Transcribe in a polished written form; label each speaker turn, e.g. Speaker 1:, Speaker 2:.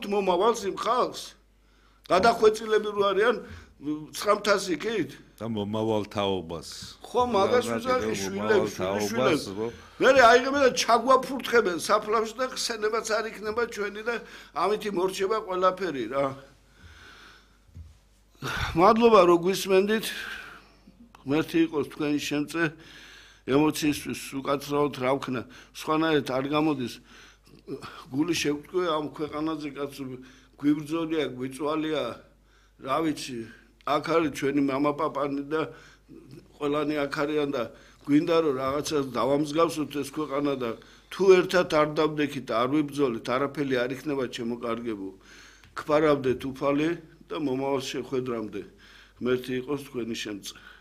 Speaker 1: მომავალს იმ ხალხს? გადახვეწილები რო არიან 900 იქით?
Speaker 2: და მომავალ თაობას.
Speaker 1: ხო, მაგას ვიზახი შვილებს. მერე აიღებენ და ჩაგვაფურთხებენ საფლავში და ხსენებაც არ იქნება ჩვენი და ამით მორჩება ყველაფერი რა. მადლობა რომ გვისმენდით. ღმერთი იყოს თქვენი შემწე ემოციისთვის უკაცრავად რა ვქნა. სხვანაირად არ გამოდის გული შევტყვე ამ ქვეყანაზე კაც გვიბრძოლია, გვიწვალია, რა ვიცი, აქ არის ჩვენი მამაპაპანი და ყველანი აქ არიან და გვინდა რომ რაღაცას დავამსგავსოთ ეს ქვეყანა და თუ ერთად არ დავდექით, არ ვიბრძოლით, არაფერი არ იქნება შემოკარგებულ. გფარავდეთ უფალი და მომავალ შეხვედრამდე. ღმერთი იყოს თქვენი შემწე.